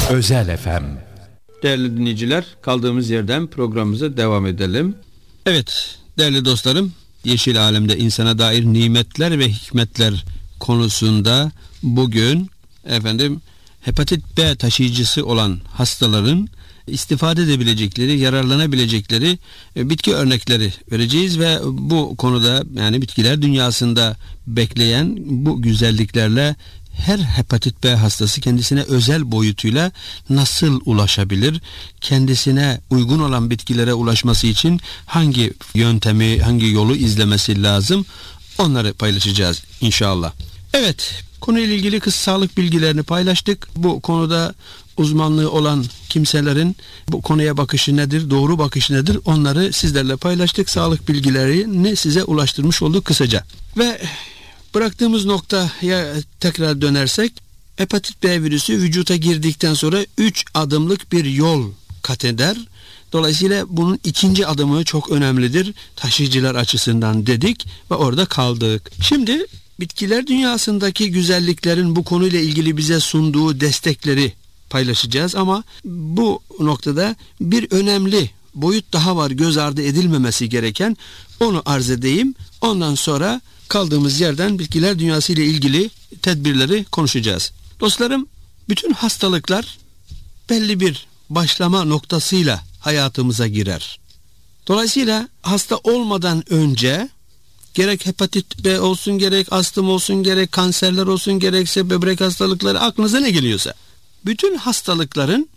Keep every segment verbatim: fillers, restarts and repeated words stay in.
Özel F M. Değerli dinleyiciler, kaldığımız yerden programımıza devam edelim. Evet, değerli dostlarım, Yeşil Alem'de insana dair nimetler ve hikmetler konusunda bugün efendim hepatit B taşıyıcısı olan hastaların istifade edebilecekleri, yararlanabilecekleri bitki örnekleri vereceğiz ve bu konuda, yani bitkiler dünyasında bekleyen bu güzelliklerle her hepatit B hastası kendisine özel boyutuyla nasıl ulaşabilir? Kendisine uygun olan bitkilere ulaşması için hangi yöntemi, hangi yolu izlemesi lazım? Onları paylaşacağız inşallah. Evet, konuyla ilgili kısa sağlık bilgilerini paylaştık. Bu konuda uzmanlığı olan kimselerin bu konuya bakışı nedir, doğru bakışı nedir, onları sizlerle paylaştık. Sağlık bilgilerini size ulaştırmış olduk kısaca. Ve bıraktığımız noktaya tekrar dönersek, hepatit B virüsü vücuta girdikten sonra üç adımlık bir yol kat eder. Dolayısıyla bunun ikinci adımı çok önemlidir taşıyıcılar açısından dedik ve orada kaldık. Şimdi bitkiler dünyasındaki güzelliklerin bu konuyla ilgili bize sunduğu destekleri paylaşacağız ama bu noktada bir önemli boyut daha var, göz ardı edilmemesi gereken, onu arz edeyim. Ondan sonra kaldığımız yerden bitkiler dünyası ile ilgili tedbirleri konuşacağız. Dostlarım, bütün hastalıklar belli bir başlama noktasıyla hayatımıza girer. Dolayısıyla hasta olmadan önce gerek hepatit B olsun, gerek astım olsun, gerek kanserler olsun, gerekse böbrek hastalıkları, aklınıza ne geliyorsa, bütün hastalıkların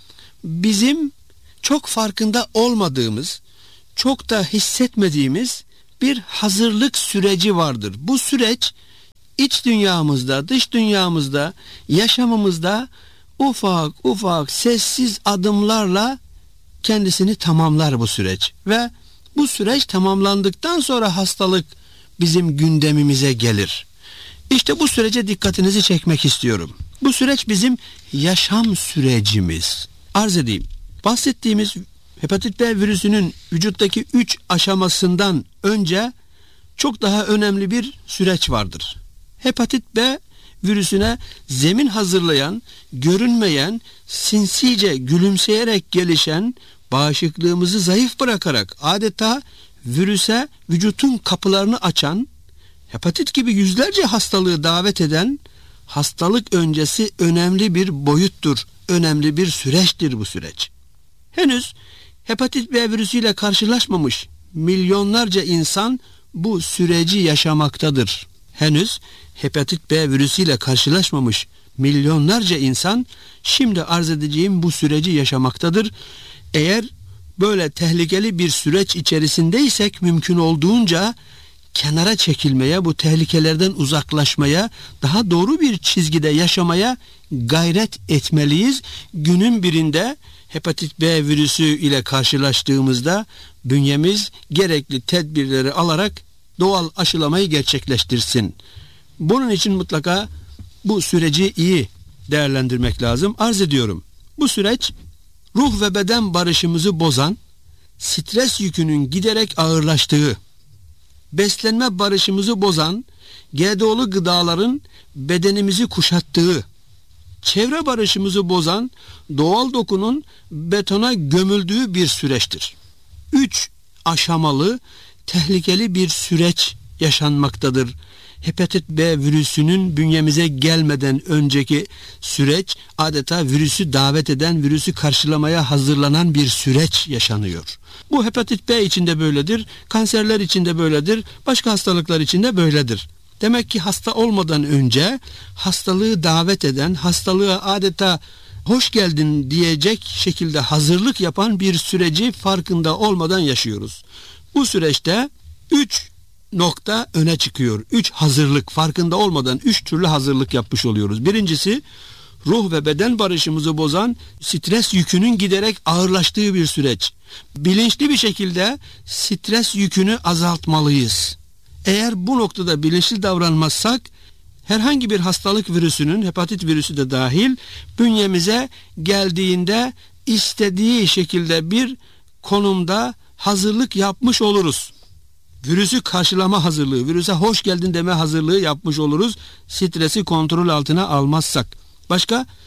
bizim çok farkında olmadığımız, çok da hissetmediğimiz bir hazırlık süreci vardır. Bu süreç iç dünyamızda, dış dünyamızda, yaşamımızda ufak ufak sessiz adımlarla kendisini tamamlar bu süreç. Ve bu süreç tamamlandıktan sonra hastalık bizim gündemimize gelir. İşte bu sürece dikkatinizi çekmek istiyorum. Bu süreç bizim yaşam sürecimiz. Arz edeyim. Bahsettiğimiz hepatit B virüsünün vücuttaki üç aşamasından önce çok daha önemli bir süreç vardır. Hepatit B virüsüne zemin hazırlayan, görünmeyen, sinsice gülümseyerek gelişen, bağışıklığımızı zayıf bırakarak adeta virüse vücutun kapılarını açan, hepatit gibi yüzlerce hastalığı davet eden hastalık öncesi önemli bir boyuttur, önemli bir süreçtir bu süreç. Henüz hepatit B virüsüyle karşılaşmamış milyonlarca insan bu süreci yaşamaktadır. Henüz hepatit B virüsüyle karşılaşmamış milyonlarca insan şimdi arz edeceğim bu süreci yaşamaktadır. Eğer böyle tehlikeli bir süreç içerisindeysek mümkün olduğunca kenara çekilmeye, bu tehlikelerden uzaklaşmaya, daha doğru bir çizgide yaşamaya gayret etmeliyiz. Günün birinde hepatit B virüsü ile karşılaştığımızda bünyemiz gerekli tedbirleri alarak doğal aşılamayı gerçekleştirsin. Bunun için mutlaka bu süreci iyi değerlendirmek lazım. Arz ediyorum. Bu süreç ruh ve beden barışımızı bozan, stres yükünün giderek ağırlaştığı, beslenme barışımızı bozan, G D O'lu gıdaların bedenimizi kuşattığı, çevre barışımızı bozan doğal dokunun betona gömüldüğü bir süreçtir. Üç aşamalı, tehlikeli bir süreç yaşanmaktadır. Hepatit B virüsünün bünyemize gelmeden önceki süreç adeta virüsü davet eden, virüsü karşılamaya hazırlanan bir süreç yaşanıyor. Bu hepatit B için de böyledir, kanserler için de böyledir, başka hastalıklar için de böyledir. Demek ki hasta olmadan önce hastalığı davet eden, hastalığa adeta hoş geldin diyecek şekilde hazırlık yapan bir süreci farkında olmadan yaşıyoruz. Bu süreçte üç nokta öne çıkıyor. Üç hazırlık, farkında olmadan üç türlü hazırlık yapmış oluyoruz. Birincisi, ruh ve beden barışımızı bozan, stres yükünün giderek ağırlaştığı bir süreç. Bilinçli bir şekilde stres yükünü azaltmalıyız. Eğer bu noktada bilinçli davranmazsak, herhangi bir hastalık virüsünün, hepatit virüsü de dahil, bünyemize geldiğinde istediği şekilde bir konumda hazırlık yapmış oluruz. Virüsü karşılama hazırlığı, virüse hoş geldin deme hazırlığı yapmış oluruz. Stresi kontrol altına almazsak. Başka?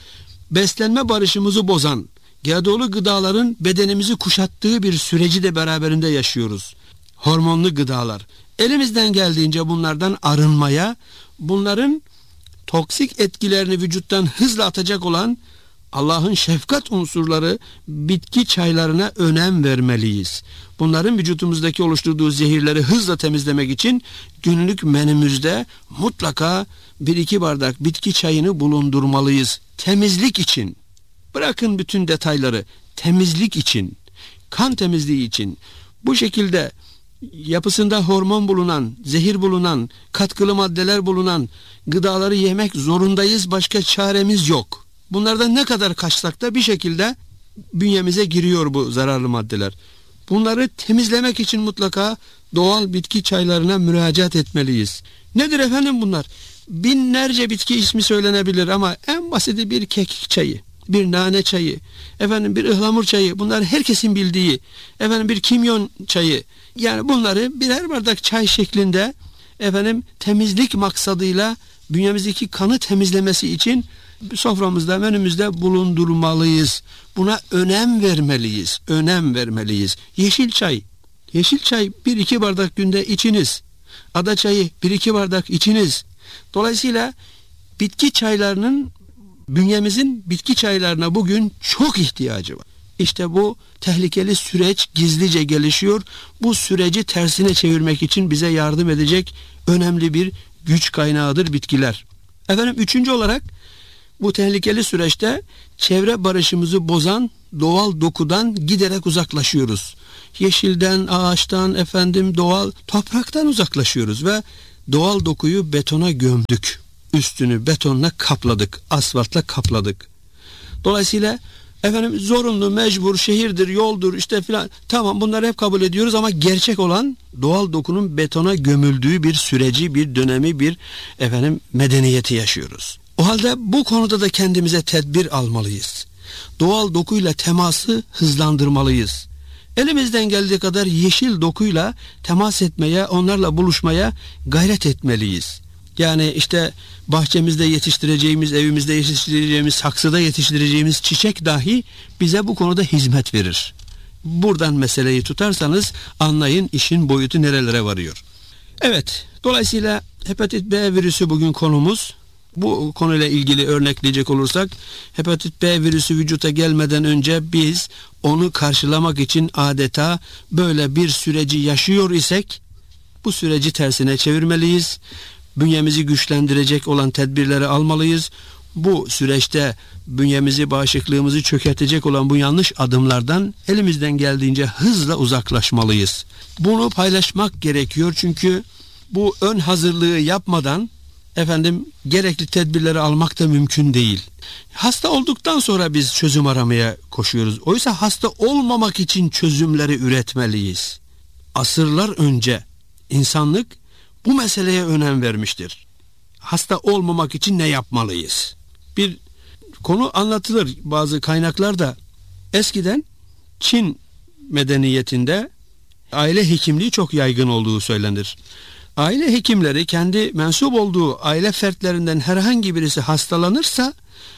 beslenme barışımızı bozan G D O'lu gıdaların bedenimizi kuşattığı bir süreci de beraberinde yaşıyoruz. Hormonlu gıdalar. Elimizden geldiğince bunlardan arınmaya, bunların toksik etkilerini vücuttan hızla atacak olan Allah'ın şefkat unsurları bitki çaylarına önem vermeliyiz. Bunların vücutumuzdaki oluşturduğu zehirleri hızla temizlemek için günlük menümüzde mutlaka bir iki bardak bitki çayını bulundurmalıyız. Temizlik için. Bırakın bütün detayları. Temizlik için, kan temizliği için. Bu şekilde yapısında hormon bulunan, zehir bulunan, katkılı maddeler bulunan gıdaları yemek zorundayız. Başka çaremiz yok. Bunlardan ne kadar kaçsak da bir şekilde bünyemize giriyor bu zararlı maddeler. Bunları temizlemek için mutlaka doğal bitki çaylarına müracaat etmeliyiz. Nedir efendim bunlar? Binlerce bitki ismi söylenebilir ama en basiti bir kekik çayı, bir nane çayı, efendim bir ıhlamur çayı. Bunlar herkesin bildiği. Efendim bir kimyon çayı. Yani bunları birer bardak çay şeklinde efendim temizlik maksadıyla bünyemizdeki kanı temizlemesi için soframızda, menümüzde bulundurmalıyız. Buna önem vermeliyiz. Önem vermeliyiz. Yeşil çay. Yeşil çay bir iki bardak günde içiniz. Ada çayı bir iki bardak içiniz. Dolayısıyla bitki çaylarının, bünyemizin bitki çaylarına bugün çok ihtiyacı var. İşte bu tehlikeli süreç gizlice gelişiyor. Bu süreci tersine çevirmek için bize yardım edecek önemli bir güç kaynağıdır bitkiler. Efendim üçüncü olarak bu tehlikeli süreçte çevre barışımızı bozan doğal dokudan giderek uzaklaşıyoruz. Yeşilden, ağaçtan, efendim doğal topraktan uzaklaşıyoruz ve doğal dokuyu betona gömdük. Üstünü betonla kapladık, asfaltla kapladık. Dolayısıyla efendim zorunlu, mecbur, şehirdir, yoldur işte filan. Tamam, bunları hep kabul ediyoruz ama gerçek olan doğal dokunun betona gömüldüğü bir süreci, bir dönemi, bir efendim medeniyeti yaşıyoruz. O halde bu konuda da kendimize tedbir almalıyız. Doğal dokuyla teması hızlandırmalıyız. Elimizden geldiği kadar yeşil dokuyla temas etmeye, onlarla buluşmaya gayret etmeliyiz. Yani işte bahçemizde yetiştireceğimiz, evimizde yetiştireceğimiz, saksıda yetiştireceğimiz çiçek dahi bize bu konuda hizmet verir. Buradan meseleyi tutarsanız anlayın işin boyutu nerelere varıyor. Evet, dolayısıyla hepatit B virüsü bugün konumuz. Bu konuyla ilgili örnekleyecek olursak, hepatit B virüsü vücuta gelmeden önce biz onu karşılamak için adeta böyle bir süreci yaşıyor isek, bu süreci tersine çevirmeliyiz. Bünyemizi güçlendirecek olan tedbirleri almalıyız. Bu süreçte bünyemizi, bağışıklığımızı çökertecek olan bu yanlış adımlardan elimizden geldiğince hızla uzaklaşmalıyız. Bunu paylaşmak gerekiyor çünkü bu ön hazırlığı yapmadan efendim gerekli tedbirleri almak da mümkün değil. Hasta olduktan sonra biz çözüm aramaya koşuyoruz. Oysa hasta olmamak için çözümleri üretmeliyiz. Asırlar önce insanlık bu meseleye önem vermiştir. Hasta olmamak için ne yapmalıyız? Bir konu anlatılır bazı kaynaklarda. Eskiden Çin medeniyetinde aile hekimliği çok yaygın olduğu söylenir. Aile hekimleri kendi mensup olduğu aile fertlerinden herhangi birisi hastalanırsa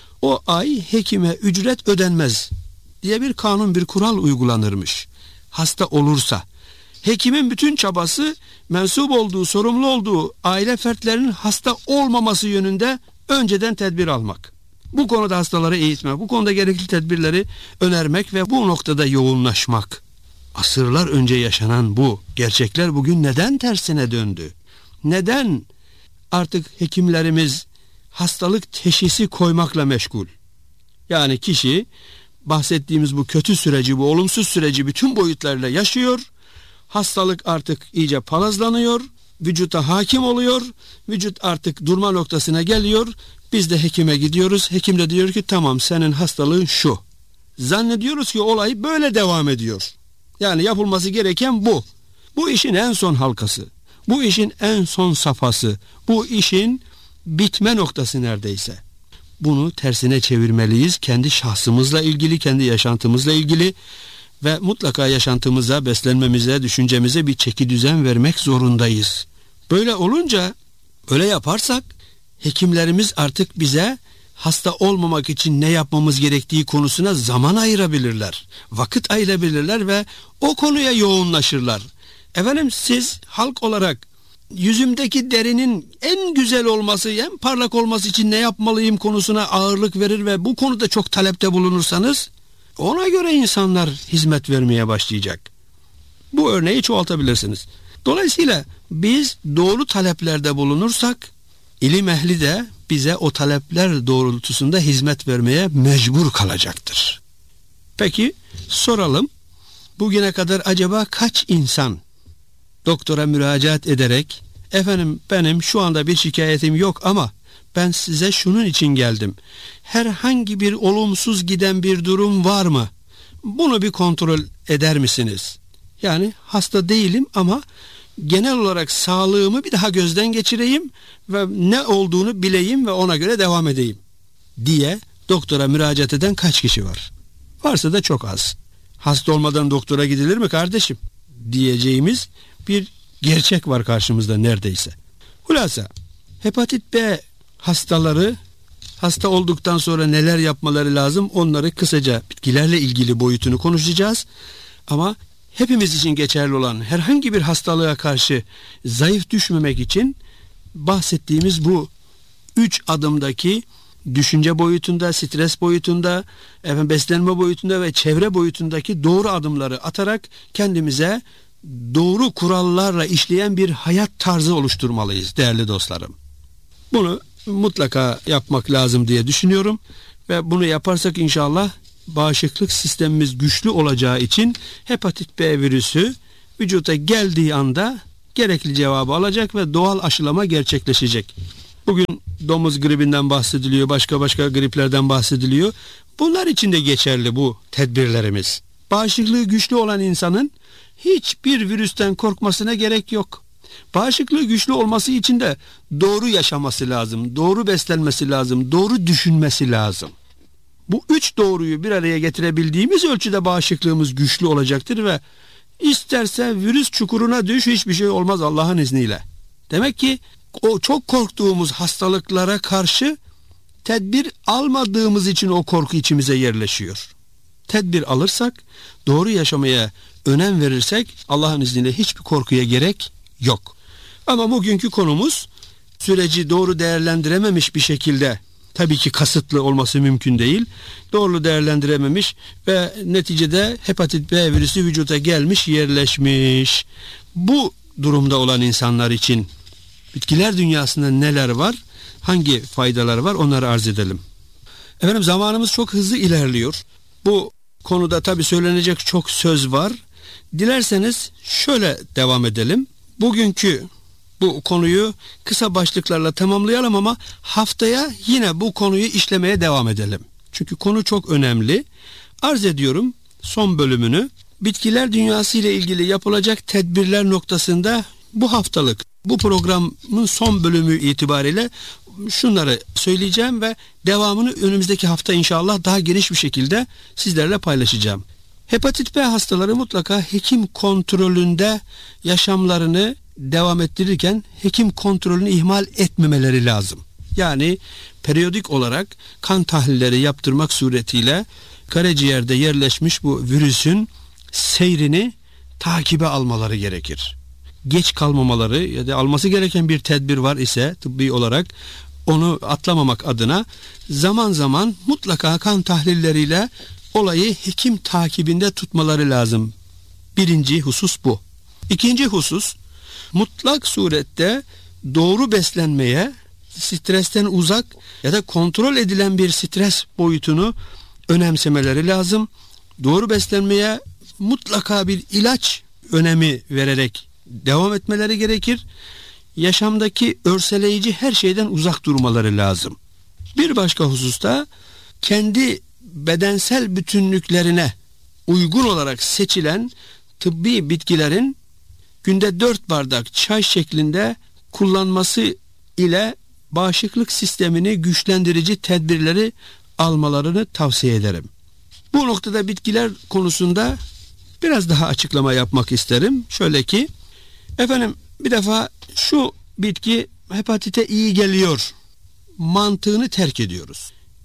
o ay hekime ücret ödenmez diye bir kanun, bir kural uygulanırmış. Hasta olursa hekimin bütün çabası mensup olduğu, sorumlu olduğu aile fertlerinin hasta olmaması yönünde önceden tedbir almak. Bu konuda hastaları eğitmek, bu konuda gerekli tedbirleri önermek ve bu noktada yoğunlaşmak. Asırlar önce yaşanan bu gerçekler bugün neden tersine döndü? Neden artık hekimlerimiz hastalık teşhisi koymakla meşgul? Yani kişi bahsettiğimiz bu kötü süreci, bu olumsuz süreci bütün boyutlarıyla yaşıyor. Hastalık artık iyice palazlanıyor, vücuta hakim oluyor, vücut artık durma noktasına geliyor. Biz de hekime gidiyoruz. Hekim de diyor ki tamam, senin hastalığın şu. Zannediyoruz ki olay böyle devam ediyor. Yani yapılması gereken bu. Bu işin en son halkası. Bu işin en son safhası. Bu işin bitme noktası neredeyse. Bunu tersine çevirmeliyiz. Kendi şahsımızla ilgili, kendi yaşantımızla ilgili ve mutlaka yaşantımıza, beslenmemize, düşüncemize bir çekidüzen vermek zorundayız. Böyle olunca, böyle yaparsak hekimlerimiz artık bize hasta olmamak için ne yapmamız gerektiği konusuna zaman ayırabilirler. Vakit ayırabilirler ve o konuya yoğunlaşırlar. Efendim siz halk olarak yüzümdeki derinin en güzel olması, en parlak olması için ne yapmalıyım konusuna ağırlık verir ve bu konuda çok talepte bulunursanız ona göre insanlar hizmet vermeye başlayacak. Bu örneği çoğaltabilirsiniz. Dolayısıyla biz doğru taleplerde bulunursak ilim ehli de bize o talepler doğrultusunda hizmet vermeye mecbur kalacaktır. Peki soralım, bugüne kadar acaba kaç insan doktora müracaat ederek efendim benim şu anda bir şikayetim yok ama ben size şunun için geldim, herhangi bir olumsuz giden bir durum var mı? Bunu bir kontrol eder misiniz? Yani hasta değilim ama genel olarak sağlığımı bir daha gözden geçireyim ve ne olduğunu bileyim ve ona göre devam edeyim diye doktora müracaat eden kaç kişi var? Varsa da çok az. Hasta olmadan doktora gidilir mi kardeşim diyeceğimiz bir gerçek var karşımızda neredeyse. Hulasa hepatit B hastaları hasta olduktan sonra neler yapmaları lazım, onları kısaca bitkilerle ilgili boyutunu konuşacağız. Ama hepimiz için geçerli olan herhangi bir hastalığa karşı zayıf düşmemek için bahsettiğimiz bu üç adımdaki düşünce boyutunda, stres boyutunda, efendim beslenme boyutunda ve çevre boyutundaki doğru adımları atarak kendimize doğru kurallarla işleyen bir hayat tarzı oluşturmalıyız değerli dostlarım. Bunu mutlaka yapmak lazım diye düşünüyorum ve bunu yaparsak inşallah bağışıklık sistemimiz güçlü olacağı için hepatit B virüsü vücuda geldiği anda gerekli cevabı alacak ve doğal aşılama gerçekleşecek. Bugün domuz gribinden bahsediliyor, başka başka griplerden bahsediliyor. Bunlar için de geçerli bu tedbirlerimiz. Bağışıklığı güçlü olan insanın hiçbir virüsten korkmasına gerek yok. Bağışıklığı güçlü olması için de doğru yaşaması lazım, doğru beslenmesi lazım, doğru düşünmesi lazım. Bu üç doğruyu bir araya getirebildiğimiz ölçüde bağışıklığımız güçlü olacaktır ve isterse virüs çukuruna düş, hiçbir şey olmaz Allah'ın izniyle. Demek ki o çok korktuğumuz hastalıklara karşı tedbir almadığımız için o korku içimize yerleşiyor. Tedbir alırsak, doğru yaşamaya önem verirsek Allah'ın izniyle hiçbir korkuya gerek yok. Ama bugünkü konumuz süreci doğru değerlendirememiş bir şekilde, tabii ki kasıtlı olması mümkün değil, doğru değerlendirememiş ve neticede hepatit B virüsü vücuda gelmiş, yerleşmiş. Bu durumda olan insanlar için bitkiler dünyasında neler var, hangi faydalar var, onları arz edelim. Efendim zamanımız çok hızlı ilerliyor. Bu konuda tabii söylenecek çok söz var. Dilerseniz şöyle devam edelim. Bugünkü bu konuyu kısa başlıklarla tamamlayalım ama haftaya yine bu konuyu işlemeye devam edelim. Çünkü konu çok önemli. Arz ediyorum son bölümünü. Bitkiler dünyası ile ilgili yapılacak tedbirler noktasında bu haftalık bu programın son bölümü itibariyle şunları söyleyeceğim ve devamını önümüzdeki hafta inşallah daha geniş bir şekilde sizlerle paylaşacağım. Hepatit B hastaları mutlaka hekim kontrolünde yaşamlarını devam ettirirken hekim kontrolünü ihmal etmemeleri lazım. Yani periyodik olarak kan tahlilleri yaptırmak suretiyle karaciğerde yerleşmiş bu virüsün seyrini takibe almaları gerekir. Geç kalmamaları ya da alması gereken bir tedbir var ise tıbbi olarak onu atlamamak adına zaman zaman mutlaka kan tahlilleriyle olayı hekim takibinde tutmaları lazım. Birinci husus bu. İkinci husus, mutlak surette doğru beslenmeye, stresten uzak ya da kontrol edilen bir stres boyutunu önemsemeleri lazım. Doğru beslenmeye mutlaka bir ilaç önemi vererek devam etmeleri gerekir. Yaşamdaki örseleyici her şeyden uzak durmaları lazım. Bir başka hususta kendi bedensel bütünlüklerine uygun olarak seçilen tıbbi bitkilerin günde dört bardak çay şeklinde kullanması ile bağışıklık sistemini güçlendirici tedbirleri almalarını tavsiye ederim. Bu noktada bitkiler konusunda biraz daha açıklama yapmak isterim. Şöyle ki, efendim bir defa şu bitki hepatite iyi geliyor mantığını terk ediyoruz.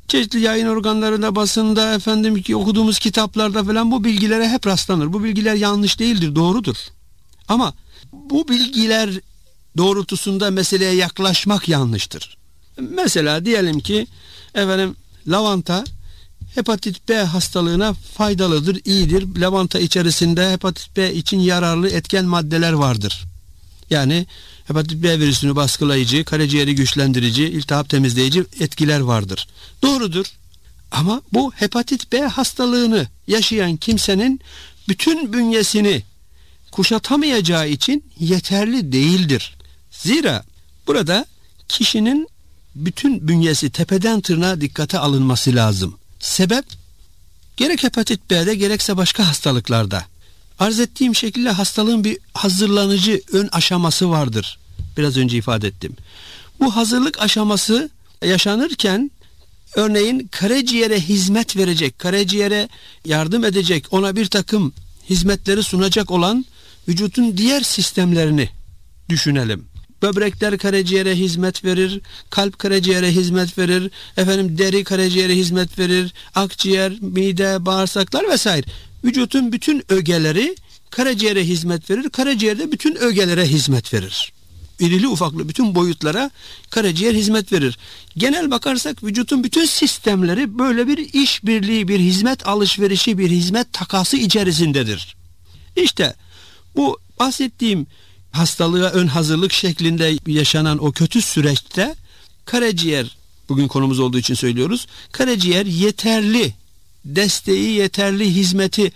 Çeşitli yayın organlarında, basında, efendim ki okuduğumuz kitaplarda falan bu bilgilere hep rastlanır. Bu bilgiler yanlış değildir, doğrudur. Ama bu bilgiler doğrultusunda meseleye yaklaşmak yanlıştır. Mesela diyelim ki efendim lavanta hepatit B hastalığına faydalıdır, iyidir. Lavanta içerisinde hepatit B için yararlı etken maddeler vardır. Yani hepatit B virüsünü baskılayıcı, karaciğeri güçlendirici, iltihap temizleyici etkiler vardır. Doğrudur. Ama bu hepatit B hastalığını yaşayan kimsenin bütün bünyesini kuşatamayacağı için yeterli değildir. Zira burada kişinin bütün bünyesi tepeden tırnağa dikkate alınması lazım. Sebep gerek hepatit B'de gerekse başka hastalıklarda arz ettiğim şekilde hastalığın bir hazırlanıcı ön aşaması vardır. Biraz önce ifade ettim. Bu hazırlık aşaması yaşanırken örneğin karaciğere hizmet verecek, karaciğere yardım edecek, ona bir takım hizmetleri sunacak olan vücudun diğer sistemlerini düşünelim. Böbrekler karaciğere hizmet verir, kalp karaciğere hizmet verir, efendim deri karaciğere hizmet verir, akciğer, mide, bağırsaklar vesaire. Vücudun bütün ögeleri karaciğere hizmet verir, karaciğerde bütün ögelere hizmet verir. İrili ufaklı bütün boyutlara karaciğer hizmet verir. Genel bakarsak vücudun bütün sistemleri böyle bir işbirliği, bir hizmet alışverişi, bir hizmet takası içerisindedir. İşte bu bahsettiğim hastalığa ön hazırlık şeklinde yaşanan o kötü süreçte karaciğer, bugün konumuz olduğu için söylüyoruz, karaciğer yeterli desteği, yeterli hizmeti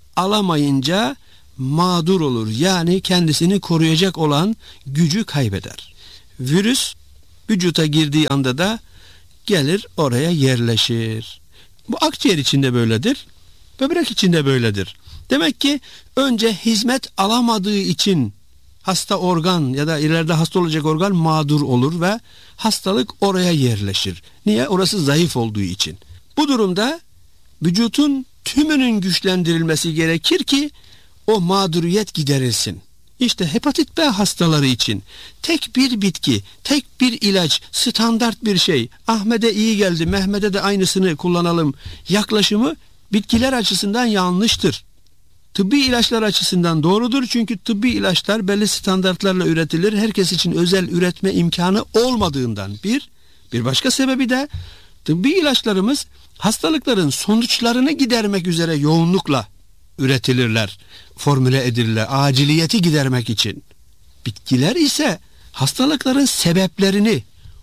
alamayınca mağdur olur. Yani kendisini koruyacak olan gücü kaybeder. Virüs vücuda girdiği anda da gelir oraya yerleşir. Bu akciğer içinde böyledir. Böbrek içinde böyledir. Demek ki önce hizmet alamadığı için hasta organ ya da ileride hasta olacak organ mağdur olur ve hastalık oraya yerleşir. Niye? Orası zayıf olduğu için. Bu durumda vücudun tümünün güçlendirilmesi gerekir ki o mağduriyet giderilsin. İşte hepatit B hastaları için tek bir bitki, tek bir ilaç, standart bir şey, Ahmet'e iyi geldi, Mehmet'e de aynısını kullanalım yaklaşımı bitkiler açısından yanlıştır. Tıbbi ilaçlar açısından doğrudur, çünkü tıbbi ilaçlar belli standartlarla üretilir. Herkes için özel üretme imkanı olmadığından bir, bir başka sebebi de tıbbi ilaçlarımız hastalıkların sonuçlarını gidermek üzere yoğunlukla üretilirler, formüle edilirler, aciliyeti gidermek için. Bitkiler ise hastalıkların sebeplerini,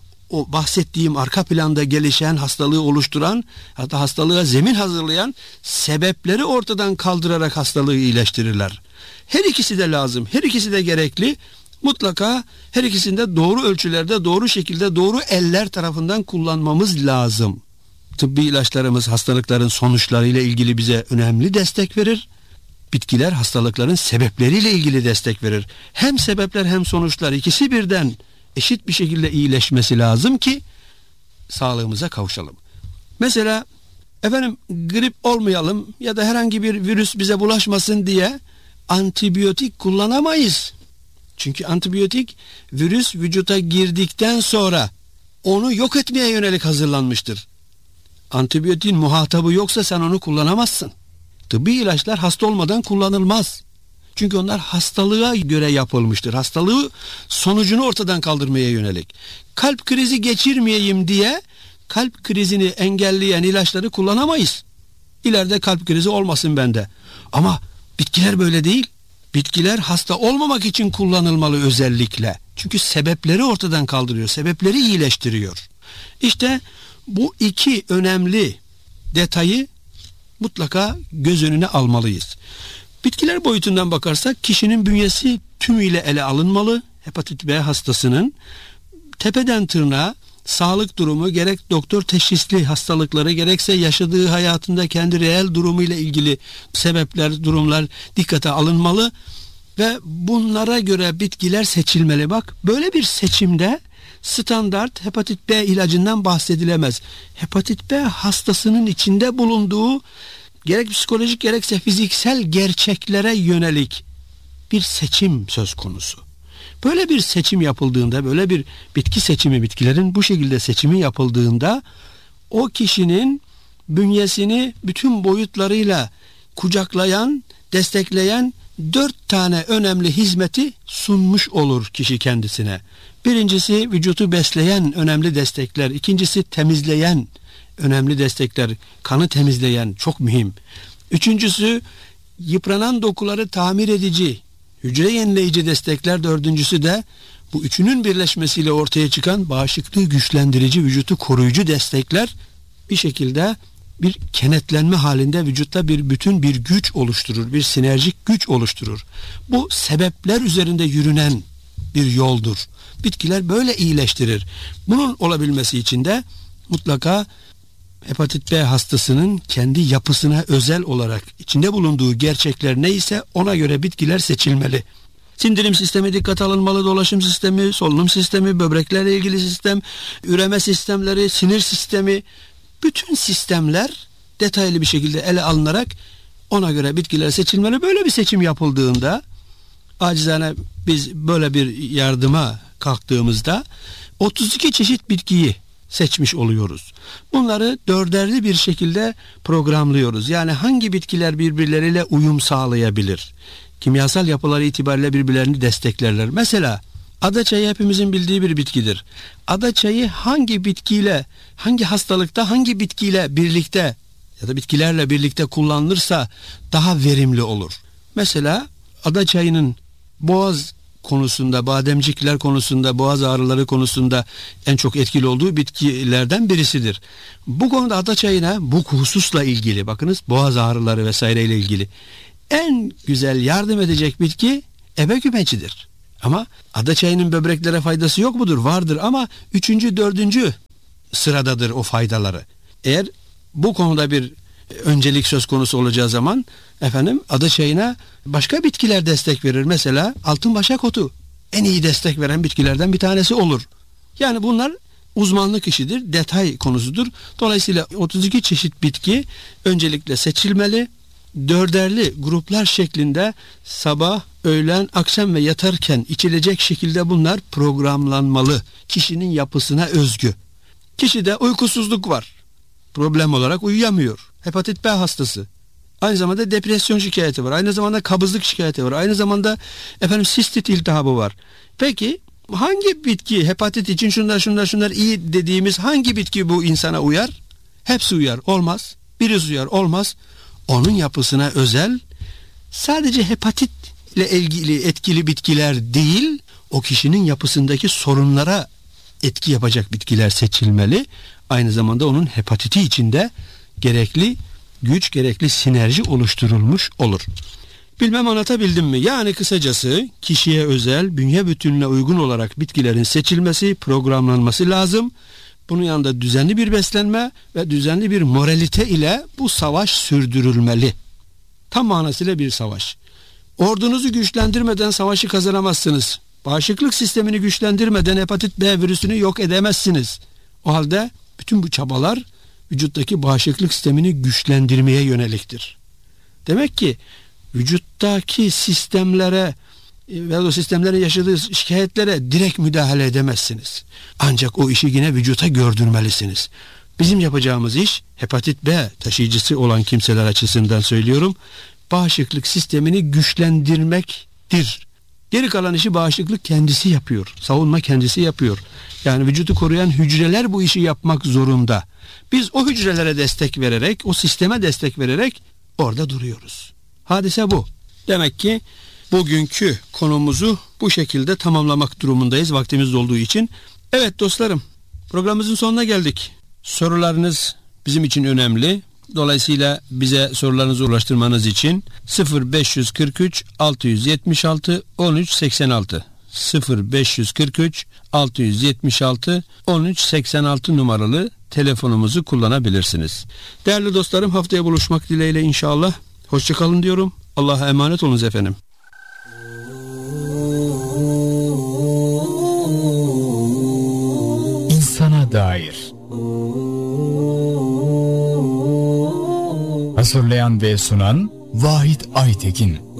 o bahsettiğim arka planda gelişen, hastalığı oluşturan, hatta hastalığa zemin hazırlayan sebepleri ortadan kaldırarak hastalığı iyileştirirler. Her ikisi de lazım, her ikisi de gerekli. Mutlaka her ikisinde doğru ölçülerde, doğru şekilde, doğru eller tarafından kullanmamız lazım. Tıbbi ilaçlarımız hastalıkların sonuçlarıyla ilgili bize önemli destek verir. Bitkiler hastalıkların sebepleriyle ilgili destek verir. Hem sebepler hem sonuçlar ikisi birden eşit bir şekilde iyileşmesi lazım ki sağlığımıza kavuşalım. Mesela efendim grip olmayalım ya da herhangi bir virüs bize bulaşmasın diye antibiyotik kullanamayız. Çünkü antibiyotik virüs vücuda girdikten sonra onu yok etmeye yönelik hazırlanmıştır. Antibiyotiğin muhatabı yoksa sen onu kullanamazsın. Tıbbi ilaçlar hasta olmadan kullanılmaz. Çünkü onlar hastalığa göre yapılmıştır. Hastalığı sonucunu ortadan kaldırmaya yönelik. Kalp krizi geçirmeyeyim diye kalp krizini engelleyen ilaçları kullanamayız. İleride kalp krizi olmasın bende. Ama bitkiler böyle değil. Bitkiler hasta olmamak için kullanılmalı özellikle. Çünkü sebepleri ortadan kaldırıyor. Sebepleri iyileştiriyor. İşte bu iki önemli detayı mutlaka göz önüne almalıyız. Bitkiler boyutundan bakarsak kişinin bünyesi tümüyle ele alınmalı. Hepatit B hastasının tepeden tırnağa sağlık durumu, gerek doktor teşhisli hastalıkları, gerekse yaşadığı hayatında kendi reel durumuyla ilgili sebepler, durumlar dikkate alınmalı ve bunlara göre bitkiler seçilmeli. Bak, böyle bir seçimde standart hepatit B ilacından bahsedilemez. Hepatit B hastasının içinde bulunduğu gerek psikolojik gerekse fiziksel gerçeklere yönelik bir seçim söz konusu. Böyle bir seçim yapıldığında, böyle bir bitki seçimi, bitkilerin bu şekilde seçimi yapıldığında o kişinin bünyesini bütün boyutlarıyla kucaklayan, destekleyen dört tane önemli hizmeti sunmuş olur kişi kendisine. Birincisi vücudu besleyen önemli destekler. İkincisi temizleyen önemli destekler. Kanı temizleyen çok mühim. Üçüncüsü yıpranan dokuları tamir edici, hücre yenileyici destekler. Dördüncüsü de bu üçünün birleşmesiyle ortaya çıkan bağışıklığı güçlendirici, vücudu koruyucu destekler bir şekilde bir kenetlenme halinde vücutta bir bütün bir güç oluşturur, bir sinerjik güç oluşturur. Bu sebepler üzerinde yürünen bir yoldur. Bitkiler böyle iyileştirir. Bunun olabilmesi için de mutlaka hepatit B hastasının kendi yapısına özel olarak içinde bulunduğu gerçekler neyse ona göre bitkiler seçilmeli. Sindirim sistemi dikkat alınmalı, dolaşım sistemi, solunum sistemi, böbreklerle ilgili sistem, üreme sistemleri, sinir sistemi, bütün sistemler detaylı bir şekilde ele alınarak ona göre bitkiler seçilmeli. Böyle bir seçim yapıldığında, acizane biz böyle bir yardıma kalktığımızda otuz iki çeşit bitkiyi seçmiş oluyoruz. Bunları dörderli bir şekilde programlıyoruz. Yani hangi bitkiler birbirleriyle uyum sağlayabilir? Kimyasal yapıları itibariyle birbirlerini desteklerler. Mesela adaçayı hepimizin bildiği bir bitkidir. Adaçayı hangi bitkiyle, hangi hastalıkta, hangi bitkiyle birlikte ya da bitkilerle birlikte kullanılırsa daha verimli olur. Mesela adaçayının boğaz konusunda, bademcikler konusunda, boğaz ağrıları konusunda en çok etkili olduğu bitkilerden birisidir. Bu konuda adaçayına bu hususla ilgili, bakınız boğaz ağrıları vesaireyle ilgili en güzel yardım edecek bitki ebegümecidir. Ama adaçayının böbreklere faydası yok mudur? Vardır ama üçüncü, dördüncü sıradadır o faydaları. Eğer bu konuda bir öncelik söz konusu olacağı zaman efendim adaçayına başka bitkiler destek verir. Mesela altınbaşak otu en iyi destek veren bitkilerden bir tanesi olur. Yani bunlar uzmanlık işidir, detay konusudur. Dolayısıyla otuz iki çeşit bitki öncelikle seçilmeli. Dörderli gruplar şeklinde sabah, öğlen, akşam ve yatarken içilecek şekilde bunlar programlanmalı. Kişinin yapısına özgü. Kişide uykusuzluk var. Problem olarak uyuyamıyor. Hepatit B hastası. Aynı zamanda depresyon şikayeti var. Aynı zamanda kabızlık şikayeti var. Aynı zamanda efendim sistit iltihabı var. Peki hangi bitki hepatit için şunlar şunlar şunlar iyi dediğimiz hangi bitki bu insana uyar? Hepsi uyar. Olmaz. Birisi uyar. Olmaz. Onun yapısına özel sadece hepatit ile ilgili etkili bitkiler değil, o kişinin yapısındaki sorunlara etki yapacak bitkiler seçilmeli. Aynı zamanda onun hepatiti içinde gerekli güç, gerekli sinerji oluşturulmuş olur. Bilmem anlatabildim mi? Yani kısacası kişiye özel, bünye bütününe uygun olarak bitkilerin seçilmesi, programlanması lazım. Bunun yanında düzenli bir beslenme ve düzenli bir moralite ile bu savaş sürdürülmeli. Tam manasıyla bir savaş. Ordunuzu güçlendirmeden savaşı kazanamazsınız. Bağışıklık sistemini güçlendirmeden hepatit B virüsünü yok edemezsiniz. O halde bütün bu çabalar vücuttaki bağışıklık sistemini güçlendirmeye yöneliktir. Demek ki vücuttaki sistemlere ve o sistemlerin yaşadığı şikayetlere direkt müdahale edemezsiniz. Ancak o işi yine vücuta gördürmelisiniz. Bizim yapacağımız iş, hepatit B taşıyıcısı olan kimseler açısından söylüyorum, bağışıklık sistemini güçlendirmektir. Geri kalan işi bağışıklık kendisi yapıyor. Savunma kendisi yapıyor. Yani vücudu koruyan hücreler bu işi yapmak zorunda. Biz o hücrelere destek vererek, o sisteme destek vererek orada duruyoruz. Hadise bu. Demek ki bugünkü konumuzu bu şekilde tamamlamak durumundayız vaktimiz olduğu için. Evet dostlarım, programımızın sonuna geldik. Sorularınız bizim için önemli. Dolayısıyla bize sorularınızı ulaştırmanız için sıfır beş kırk üç altı yüz yetmiş altı on üç seksen altı sıfır beş kırk üç altı yüz yetmiş altı on üç seksen altı numaralı telefonumuzu kullanabilirsiniz. Değerli dostlarım, haftaya buluşmak dileğiyle inşallah. Hoşçakalın diyorum. Allah'a emanet olunuz efendim. İnsana dair. Hazırlayan ve sunan Vahit Aytekin.